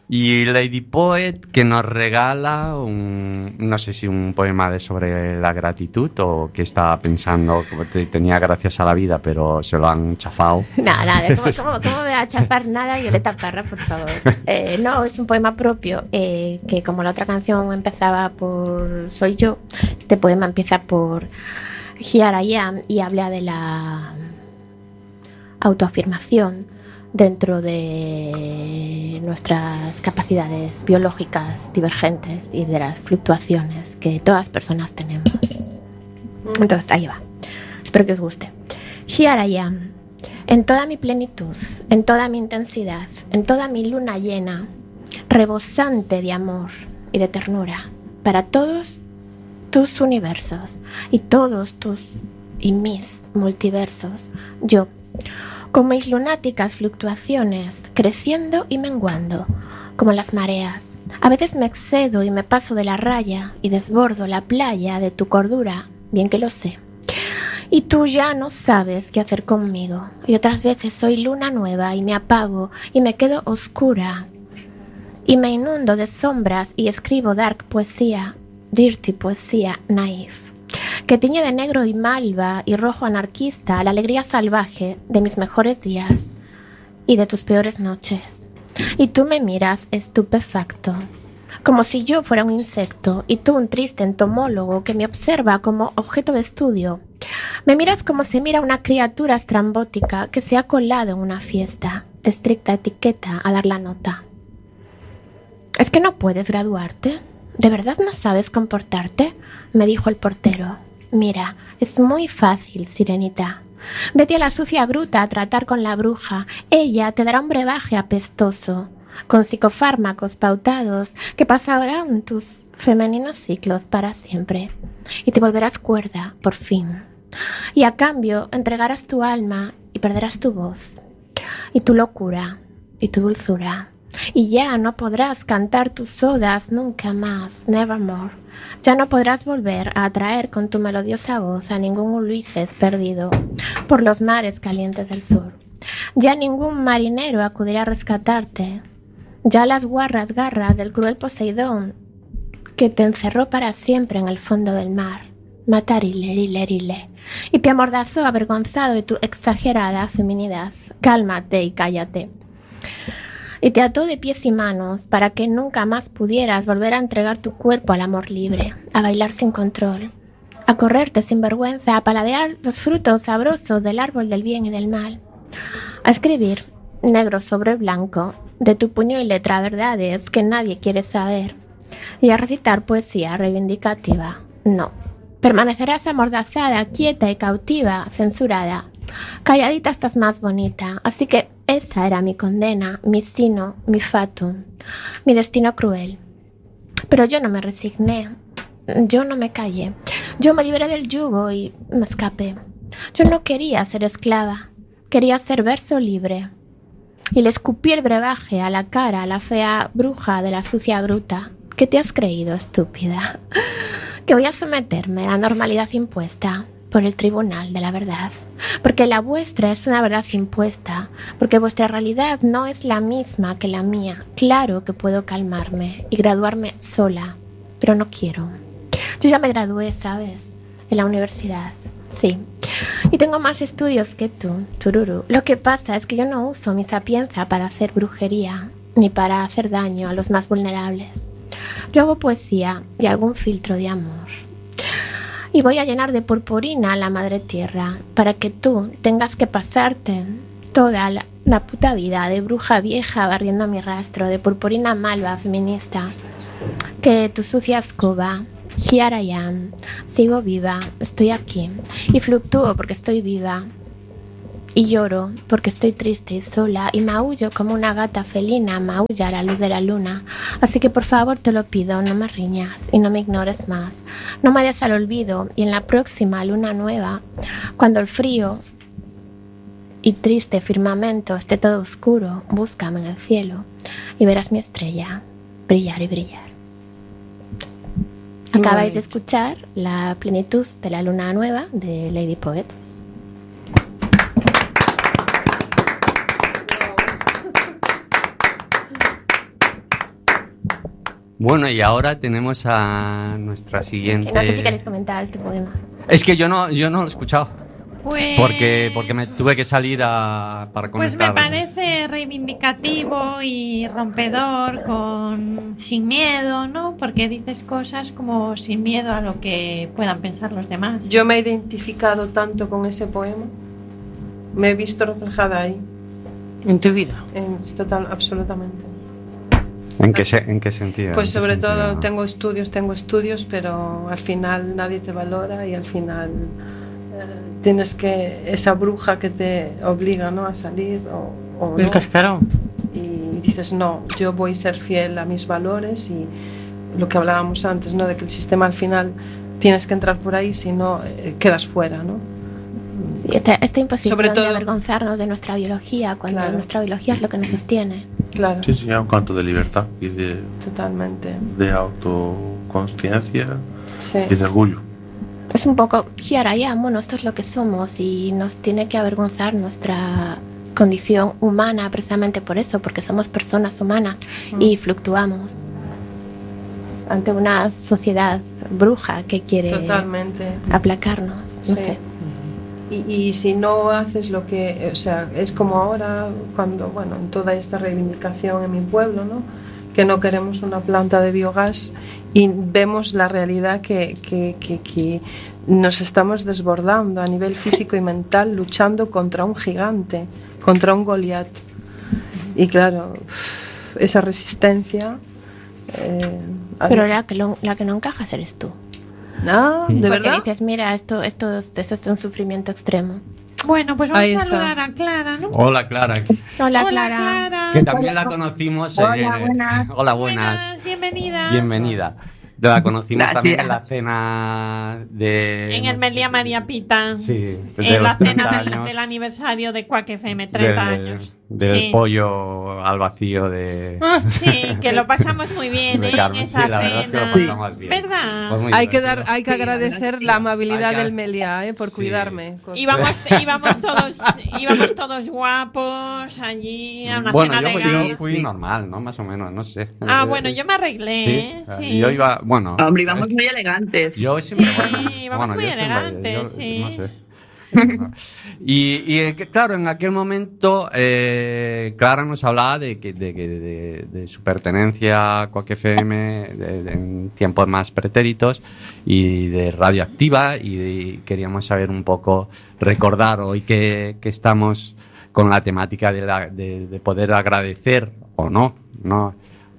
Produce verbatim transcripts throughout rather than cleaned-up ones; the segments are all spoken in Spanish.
Y Lady Poet, que nos regala un, no sé si un poema de sobre la gratitud o que estaba pensando, como te, tenía gracias a la vida, pero se lo han chafado. Nada, nada, ¿cómo, cómo, cómo me va a chafar nada, Violeta Parra, por favor? Eh, no, es un poema propio, eh, que como la otra canción empezaba por Soy yo, este poema empieza por Here I am y habla de la autoafirmación dentro de nuestras capacidades biológicas divergentes y de las fluctuaciones que todas personas tenemos. Entonces, ahí va. Espero que os guste. Here I am, en toda mi plenitud, en toda mi intensidad, en toda mi luna llena, rebosante de amor y de ternura para todos tus universos y todos tus y mis multiversos, yo, con mis lunáticas fluctuaciones, creciendo y menguando, como las mareas. A veces me excedo y me paso de la raya y desbordo la playa de tu cordura, bien que lo sé. Y tú ya no sabes qué hacer conmigo. Y otras veces soy luna nueva y me apago y me quedo oscura. Y me inundo de sombras y escribo dark poesía, dirty poesía naif, que tiñe de negro y malva y rojo anarquista la alegría salvaje de mis mejores días y de tus peores noches. Y tú me miras estupefacto, como si yo fuera un insecto y tú un triste entomólogo que me observa como objeto de estudio. Me miras como se mira una criatura estrambótica que se ha colado en una fiesta de estricta etiqueta a dar la nota. ¿Es que no puedes graduarte? ¿De verdad no sabes comportarte?, me dijo el portero. Mira, es muy fácil, sirenita. Vete a la sucia gruta a tratar con la bruja. Ella te dará un brebaje apestoso, con psicofármacos pautados que pasarán tus femeninos ciclos para siempre. Y te volverás cuerda, por fin. Y a cambio entregarás tu alma y perderás tu voz, y tu locura, y tu dulzura. Y ya no podrás cantar tus odas nunca más, nevermore. Ya no podrás volver a atraer con tu melodiosa voz a ningún Ulises perdido por los mares calientes del sur. Ya ningún marinero acudirá a rescatarte. Ya las guarras garras del cruel Poseidón que te encerró para siempre en el fondo del mar, matarile, rile, rile, y te amordazó avergonzado de tu exagerada feminidad. Cálmate y cállate. Y te ató de pies y manos para que nunca más pudieras volver a entregar tu cuerpo al amor libre, a bailar sin control, a correrte sin vergüenza, a paladear los frutos sabrosos del árbol del bien y del mal, a escribir, negro sobre blanco, de tu puño y letra verdades que nadie quiere saber, y a recitar poesía reivindicativa. No, permanecerás amordazada, quieta y cautiva, censurada. Calladita estás más bonita, así que esa era mi condena, mi sino, mi fatum, mi destino cruel. Pero yo no me resigné, yo no me callé, yo me libré del yugo y me escapé. Yo no quería ser esclava, quería ser verso libre. Y le escupí el brebaje a la cara a la fea bruja de la sucia gruta. ¿Qué te has creído, estúpida? Que voy a someterme a la normalidad impuesta por el tribunal de la verdad, porque la vuestra es una verdad impuesta, porque vuestra realidad no es la misma que la mía. Claro que puedo calmarme y graduarme sola, pero no quiero. Yo ya me gradué, ¿sabes?, en la universidad, sí, y tengo más estudios que tú, tururu. Lo que pasa es que yo no uso mi sapienza para hacer brujería, ni para hacer daño a los más vulnerables. Yo hago poesía y algún filtro de amor. Y voy a llenar de purpurina la madre tierra para que tú tengas que pasarte toda la, la puta vida de bruja vieja barriendo mi rastro, de purpurina malva feminista. Que tu sucia escoba, here I am, sigo viva, estoy aquí y fluctúo porque estoy viva. Y lloro porque estoy triste y sola y maullo como una gata felina maulla a la luz de la luna. Así que por favor te lo pido, no me riñas y no me ignores más. No me des al olvido y en la próxima luna nueva, cuando el frío y triste firmamento esté todo oscuro, búscame en el cielo y verás mi estrella brillar y brillar. Acabáis de escuchar La plenitud de la luna nueva de Lady Poet. Bueno, y ahora tenemos a nuestra siguiente... No sé si queréis comentar este poema. Es que yo no, yo no lo he escuchado. Pues... Porque, porque me tuve que salir a, para Pues comentar. me parece reivindicativo y rompedor, con sin miedo, ¿no? Porque dices cosas como sin miedo a lo que puedan pensar los demás. Yo me he identificado tanto con ese poema. Me he visto reflejada ahí. ¿En tu vida? En total, absolutamente. ¿En qué, se, ¿En qué sentido? Pues ¿En qué sobre sentido? todo tengo estudios, tengo estudios, pero al final nadie te valora y al final eh, tienes que, esa bruja que te obliga, ¿no?, a salir o, o El no, cascarón. y dices no, yo voy a ser fiel a mis valores y lo que hablábamos antes, ¿no?, de que el sistema al final tienes que entrar por ahí, si no eh, quedas fuera, ¿no? Sí, esta, esta imposición Sobre todo- de avergonzarnos de nuestra biología, cuando Claro. nuestra biología es lo que nos sostiene. Claro, Sí, sí, es un canto de libertad y de, totalmente. de autoconsciencia Sí. y de orgullo. Es un poco, Kiara, ya, bueno, esto es lo que somos y nos tiene que avergonzar nuestra condición humana precisamente por eso, porque somos personas humanas Mm. y fluctuamos ante una sociedad bruja que quiere Totalmente. aplacarnos, no Sí. sé. Y, y si no haces lo que, o sea, es como ahora cuando, bueno, en toda esta reivindicación en mi pueblo, ¿no?, que no queremos una planta de biogás y vemos la realidad que, que, que, que nos estamos desbordando a nivel físico y mental, luchando contra un gigante, contra un Goliat. Y claro, esa resistencia... eh, Pero la que, lo- la que no encajas eres tú. Ah, ¿de Porque verdad? dices, mira, esto, esto, esto es un sufrimiento extremo. Bueno, pues vamos Ahí a está. saludar a Clara, ¿no? Hola, Clara. Hola, Hola, Clara. Clara. Que también la conocimos. Hola, eh, buenas. Hola, buenas. Buenas, bienvenida. Bienvenida. La conocimos Gracias. también en la cena de... En el Meliá María Pita. Sí, de En la los treinta cena del, años. del aniversario de Quack F M, treinta de- años. Del Sí. pollo al vacío de... Sí, que lo pasamos muy bien, de ¿eh? Carmen. En Sí, esa la verdad es que lo cena. pasamos bien. ¿Verdad? Fue muy Hay que, divertido. dar, hay que Sí, la agradecer verdad, sí. la amabilidad Hay que- del Meliá, ¿eh?, por Sí. cuidarme. Con- Íbamos, íbamos, todos, íbamos todos guapos allí a una Bueno, cena yo, de yo gas. fui normal, ¿no? Más o menos, no sé. Ah, Eh, bueno, yo me arreglé, ¿eh? Sí, Sí. yo iba, bueno... Hombre, íbamos muy elegantes. Yo siempre, Sí, bueno, vamos bueno, muy yo siempre- elegantes, yo- sí. no sé. y, y eh, que, claro, en aquel momento eh, Clara nos hablaba de, que, de, que- de, de su pertenencia a Quack F M de- de- en tiempos más pretéritos y de Radioactiva, y, y queríamos saber un poco, recordar hoy que, que estamos con la temática de, la- de- de poder agradecer o no, ¿no?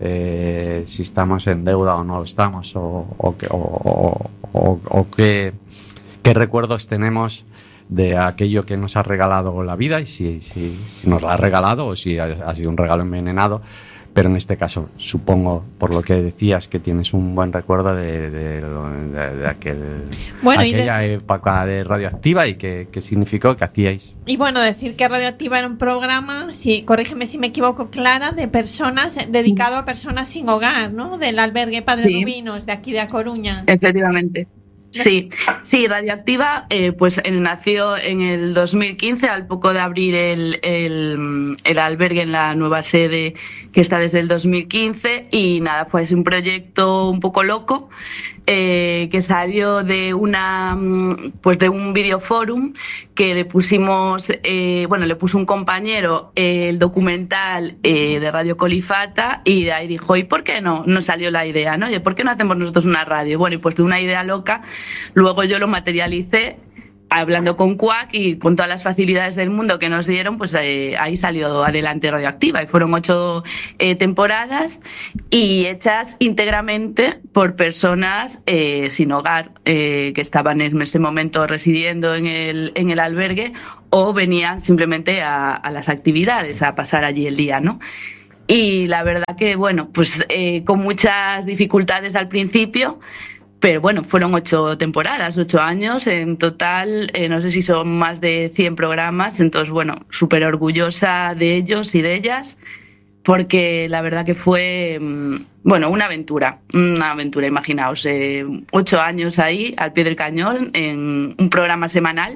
Eh, si estamos en deuda o no lo estamos, o, o, que- o- o- o- o qué, qué recuerdos tenemos de aquello que nos ha regalado la vida, y si, si, si nos la ha regalado o si ha, ha sido un regalo envenenado. Pero en este caso, supongo, por lo que decías, que tienes un buen recuerdo de, de, lo- de- de aquel, Bueno, y de- aquella época de Radioactiva, y qué qué significó, qué hacíais. Y bueno, decir que Radioactiva era un programa, sí, corrígeme si me equivoco, Clara, de personas, dedicado a personas sin hogar, ¿no? Del albergue Padre Sí. Rubinos, de aquí de A Coruña. Efectivamente. Sí, sí, Radioactiva eh, pues eh, nació en el dos mil quince, al poco de abrir el, el, el albergue en la nueva sede que está desde el dos mil quince, y nada, fue un proyecto un poco loco eh, que salió de una mm, pues de un videoforum que le pusimos, eh, bueno, le puso un compañero eh, el documental eh, de Radio Colifata, y de ahí dijo, ¿y por qué no? Nos salió la idea, ¿no? ¿Y por qué no hacemos nosotros una radio? Bueno, y pues de una idea loca, luego yo lo materialicé hablando con Quack, y con todas las facilidades del mundo que nos dieron, pues eh, ahí salió adelante Radioactiva, y fueron ocho eh, temporadas, y hechas íntegramente por personas eh, sin hogar, eh, que estaban en ese momento residiendo en el, en el albergue, o venían simplemente a, a las actividades, a pasar allí el día, ¿no? Y la verdad que, bueno, pues eh, con muchas dificultades al principio, pero bueno, fueron ocho temporadas, ocho años en total, eh, no sé si son más de cien programas, entonces bueno, súper orgullosa de ellos y de ellas, porque la verdad que fue, mm, bueno, una aventura, una aventura, imaginaos, eh, ocho años ahí, al pie del cañón, en un programa semanal.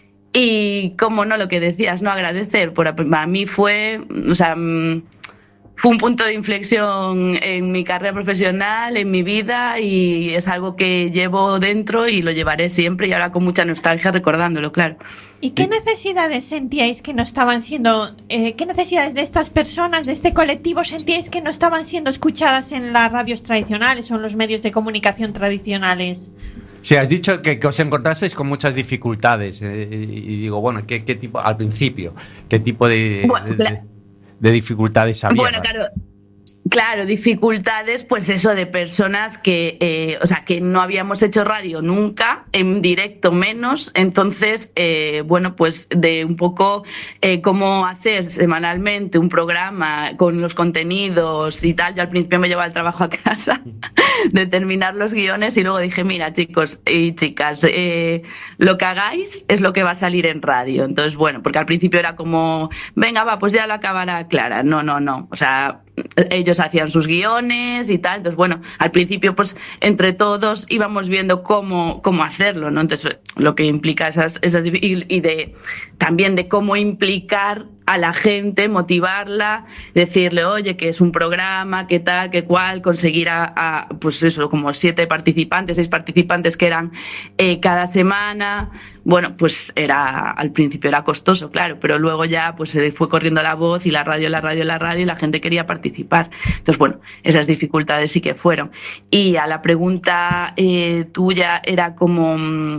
Y como no, lo que decías, no agradecer, por, para mí fue, o sea, mm, fue un punto de inflexión en mi carrera profesional, en mi vida, y es algo que llevo dentro y lo llevaré siempre, y ahora con mucha nostalgia recordándolo, claro. ¿Y qué necesidades sentíais que no estaban siendo, eh, qué necesidades de estas personas, de este colectivo, sentíais que no estaban siendo escuchadas en las radios tradicionales o en los medios de comunicación tradicionales? Sí, has dicho que, que os encontrasteis con muchas dificultades eh, y digo, bueno, ¿qué, qué tipo, al principio, qué tipo de, bueno, de, de, de dificultades había? Bueno, claro. Claro, dificultades, pues eso, de personas que, eh, o sea, que no habíamos hecho radio nunca, en directo menos, entonces, eh, bueno, pues de un poco eh, cómo hacer semanalmente un programa con los contenidos y tal. Yo al principio me llevaba el trabajo a casa de terminar los guiones y luego dije, mira, chicos y chicas, eh, lo que hagáis es lo que va a salir en radio. Entonces, bueno, porque al principio era como, venga, va, pues ya lo acabará Clara. No, no, no, o sea, ellos hacían sus guiones y tal, entonces bueno, al principio pues entre todos íbamos viendo cómo, cómo hacerlo, ¿no? Entonces lo que implica esas, esas y, y de también de cómo implicar a la gente, motivarla, decirle, oye, que es un programa, qué tal, qué cual, conseguir a, a pues eso, como siete participantes, seis participantes que eran eh, cada semana. Bueno, pues era, al principio era costoso, claro, pero luego ya pues se fue corriendo la voz y la radio, la radio, la radio, y la gente quería participar. Entonces, bueno, esas dificultades sí que fueron. Y a la pregunta eh, tuya era como,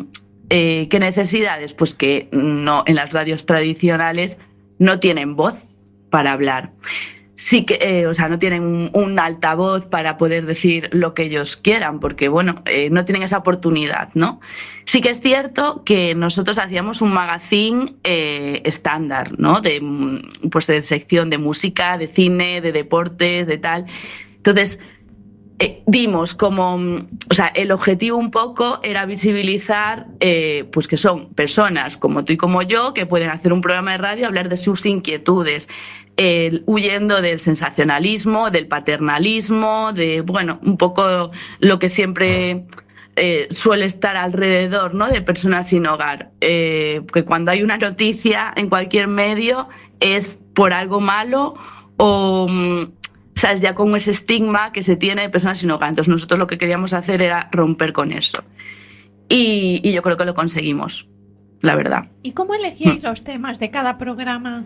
eh, ¿qué necesidades? Pues que no, en las radios tradicionales no tienen voz para hablar. Sí que, eh, o sea, no tienen un, un altavoz para poder decir lo que ellos quieran, porque, bueno, eh, no tienen esa oportunidad, ¿no? Sí que es cierto que nosotros hacíamos un magazine eh, estándar, ¿no? De, pues, de sección de música, de cine, de deportes, de tal. Entonces, eh, dimos como, o sea, el objetivo un poco era visibilizar, eh, pues que son personas como tú y como yo que pueden hacer un programa de radio, hablar de sus inquietudes, eh, huyendo del sensacionalismo, del paternalismo, de, bueno, un poco lo que siempre eh, suele estar alrededor, ¿no? De personas sin hogar. Eh, que cuando hay una noticia en cualquier medio es por algo malo o... ¿sabes? Ya con ese estigma que se tiene de personas sin hogar. Entonces nosotros lo que queríamos hacer era romper con eso. Y, y yo creo que lo conseguimos, la verdad. ¿Y cómo elegíais mm. los temas de cada programa?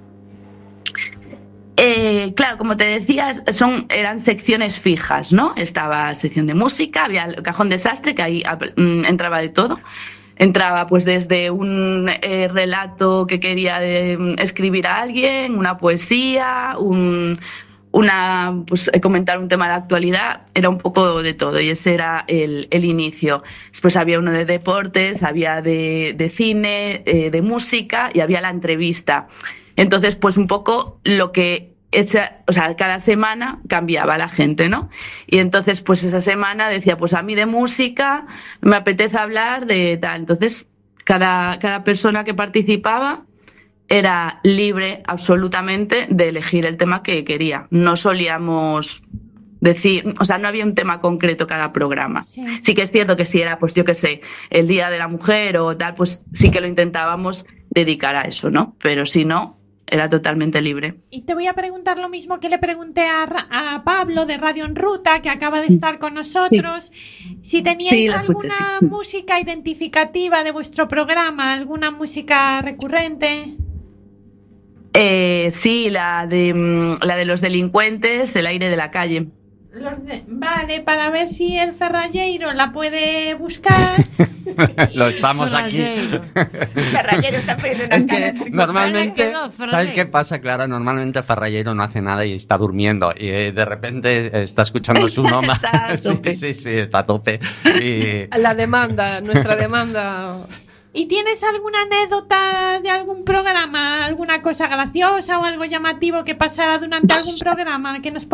Eh, claro, como te decías, son, eran secciones fijas, ¿no? Estaba sección de música, había el cajón desastre, que ahí mm, entraba de todo. Entraba pues desde un eh, relato que quería de, escribir a alguien, una poesía, un... una pues comentar un tema de actualidad, era un poco de todo y ese era el, el inicio. Después había uno de deportes, había de, de cine, eh, de música y había la entrevista. Entonces, pues un poco lo que esa, o sea, cada semana cambiaba la gente, ¿no? Y entonces, pues esa semana decía, pues a mí de música me apetece hablar de tal. Entonces, cada, cada persona que participaba era libre absolutamente de elegir el tema que quería. No solíamos decir, o sea, no había un tema concreto cada programa. Sí, sí que es cierto que si era, pues yo qué sé, el Día de la Mujer o tal, pues sí que lo intentábamos dedicar a eso, ¿no? Pero si no, era totalmente libre. Y te voy a preguntar lo mismo que le pregunté a, a Pablo de Radio en Ruta, que acaba de estar con nosotros. Sí. Si teníais sí, alguna escuché, sí. música identificativa de vuestro programa, alguna música recurrente. Eh, sí, la de, la de los delincuentes, El aire de la calle. Los de, vale, para ver si el Ferrallero la puede buscar. Lo estamos aquí. El Ferrallero está poniendo una es cara. que normalmente, ¿sabes qué pasa, Clara? Normalmente el Ferrallero no hace nada y está durmiendo y eh, de repente está escuchando su noma. Está a tope. Sí, sí, sí, está a tope. Y... La demanda, nuestra demanda... ¿Y tienes alguna anécdota de algún programa, alguna cosa graciosa o algo llamativo que pasara durante algún programa que nos